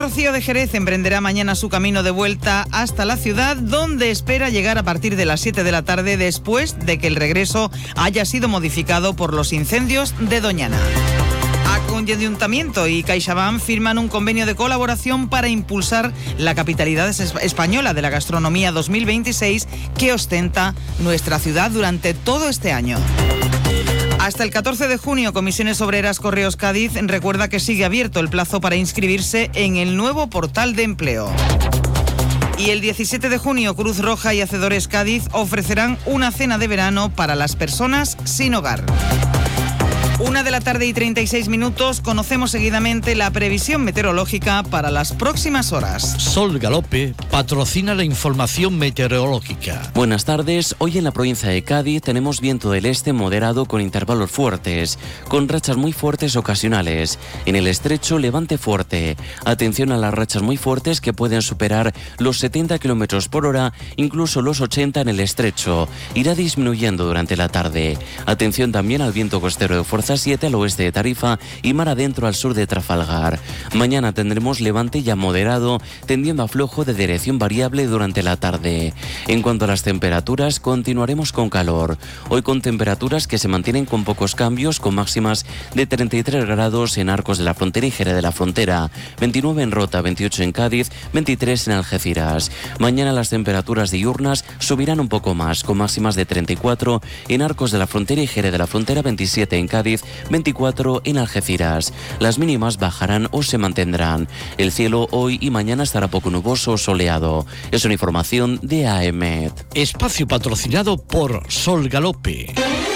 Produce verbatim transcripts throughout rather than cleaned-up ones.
Rocío de Jerez emprenderá mañana su camino de vuelta hasta la ciudad, donde espera llegar a partir de las siete de la tarde, después de que el regreso haya sido modificado por los incendios de Doñana. Ayuntamiento y CaixaBank firman un convenio de colaboración para impulsar la capitalidad española de la gastronomía dos mil veintiséis que ostenta nuestra ciudad durante todo este año. Hasta el catorce de junio, Comisiones Obreras Correos Cádiz recuerda que sigue abierto el plazo para inscribirse en el nuevo portal de empleo. Y el diecisiete de junio, Cruz Roja y Hacedores Cádiz ofrecerán una cena de verano para las personas sin hogar. Una de la tarde y treinta y seis minutos, conocemos seguidamente la previsión meteorológica para las próximas horas. Sol Galope patrocina la información meteorológica. Buenas tardes. Hoy en la provincia de Cádiz tenemos viento del este moderado con intervalos fuertes, con rachas muy fuertes ocasionales. En el estrecho, levante fuerte. Atención a las rachas muy fuertes que pueden superar los setenta kilómetros por hora, incluso los ochenta en el estrecho. Irá disminuyendo durante la tarde. Atención también al viento costero de fuerza siete al oeste de Tarifa y mar adentro al sur de Trafalgar. Mañana tendremos levante ya moderado, tendiendo a flojo de dirección variable durante la tarde. En cuanto a las temperaturas, continuaremos con calor. Hoy con temperaturas que se mantienen con pocos cambios, con máximas de treinta y tres grados en Arcos de la Frontera y Jerez de la Frontera, veintinueve en Rota, veintiocho en Cádiz, veintitrés en Algeciras. Mañana las temperaturas diurnas subirán un poco más, con máximas de treinta y cuatro en Arcos de la Frontera y Jerez de la Frontera, veintisiete en Cádiz, veinticuatro en Algeciras. Las mínimas bajarán o se mantendrán. El cielo hoy y mañana estará poco nuboso o soleado. Es una información de A E M E D. Espacio patrocinado por Sol Galope.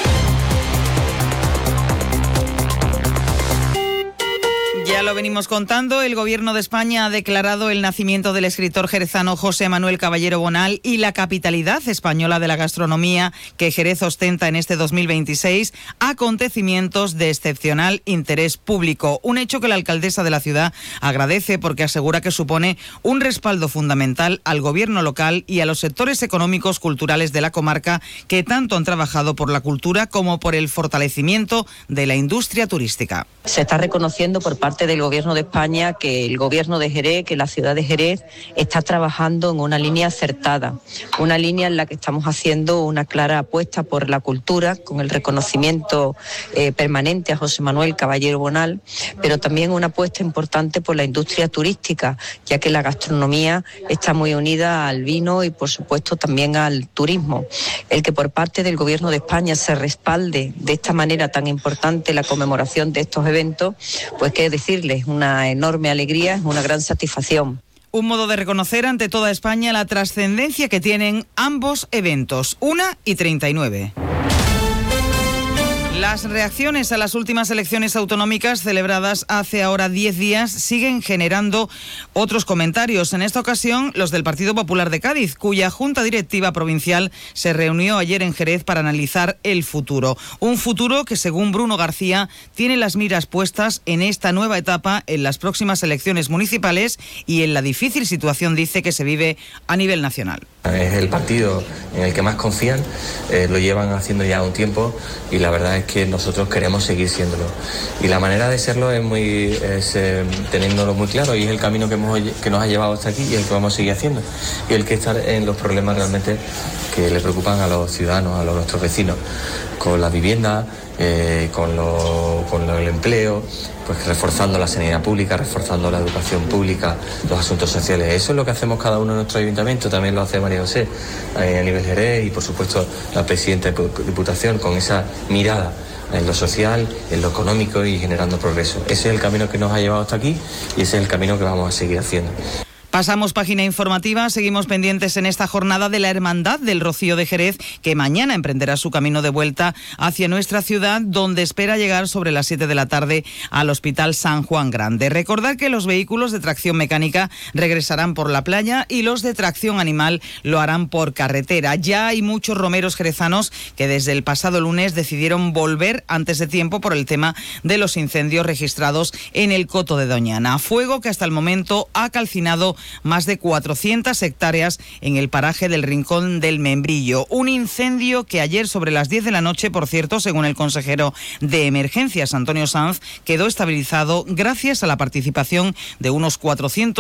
Ya lo venimos contando, el Gobierno de España ha declarado el nacimiento del escritor jerezano José Manuel Caballero Bonal y la capitalidad española de la gastronomía que Jerez ostenta en este dos mil veintiséis, acontecimientos de excepcional interés público. Un hecho que la alcaldesa de la ciudad agradece porque asegura que supone un respaldo fundamental al gobierno local y a los sectores económicos culturales de la comarca que tanto han trabajado por la cultura como por el fortalecimiento de la industria turística. Se está reconociendo por parte del Gobierno de España que el Gobierno de Jerez, que la ciudad de Jerez está trabajando en una línea acertada, una línea en la que estamos haciendo una clara apuesta por la cultura, con el reconocimiento eh, permanente a José Manuel Caballero Bonal, pero también una apuesta importante por la industria turística, ya que la gastronomía está muy unida al vino y por supuesto también al turismo. El que por parte del Gobierno de España se respalde de esta manera tan importante la conmemoración de estos eventos, pues qué decirles, una enorme alegría, es una gran satisfacción. Un modo de reconocer ante toda España la trascendencia que tienen ambos eventos. Una y treinta y nueve. Las reacciones a las últimas elecciones autonómicas celebradas hace ahora diez días siguen generando otros comentarios. En esta ocasión, los del Partido Popular de Cádiz, cuya Junta Directiva Provincial se reunió ayer en Jerez para analizar el futuro. Un futuro que, según Bruno García, tiene las miras puestas en esta nueva etapa, en las próximas elecciones municipales y en la difícil situación, dice, que se vive a nivel nacional. Es el partido en el que más confían, eh, lo llevan haciendo ya un tiempo y la verdad es que nosotros queremos seguir siéndolo. Y la manera de serlo es muy es, eh, teniéndolo muy claro, y es el camino que, hemos, que nos ha llevado hasta aquí y el que vamos a seguir haciendo. Y el que estar en los problemas realmente que le preocupan a los ciudadanos, a los, nuestros vecinos, con la vivienda, eh, con, lo, con lo, el empleo, pues reforzando la sanidad pública, reforzando la educación pública, los asuntos sociales. Eso es lo que hacemos cada uno en nuestro ayuntamiento, también lo hace María José eh, a nivel Jerez y por supuesto la presidenta de Diputación, con esa mirada en lo social, en lo económico y generando progreso. Ese es el camino que nos ha llevado hasta aquí y ese es el camino que vamos a seguir haciendo. Pasamos página informativa, seguimos pendientes en esta jornada de la Hermandad del Rocío de Jerez, que mañana emprenderá su camino de vuelta hacia nuestra ciudad, donde espera llegar sobre las siete de la tarde al Hospital San Juan Grande. Recordar que los vehículos de tracción mecánica regresarán por la playa y los de tracción animal lo harán por carretera. Ya hay muchos romeros jerezanos que desde el pasado lunes decidieron volver antes de tiempo por el tema de los incendios registrados en el Coto de Doñana. Fuego que hasta el momento ha calcinado más de cuatrocientas hectáreas en el paraje del Rincón del Membrillo. Un incendio que ayer sobre las diez de la noche, por cierto, según el consejero de Emergencias, Antonio Sanz, quedó estabilizado gracias a la participación de unos cuatrocientos